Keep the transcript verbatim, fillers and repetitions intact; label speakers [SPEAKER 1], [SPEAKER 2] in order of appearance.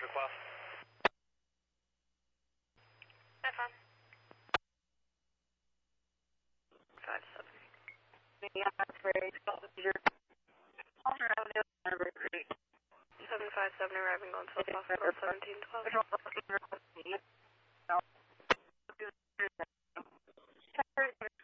[SPEAKER 1] traffic well.
[SPEAKER 2] F M. Five seven. Yeah, that's very Seven five seven arriving on South Hospital seventeen twelve.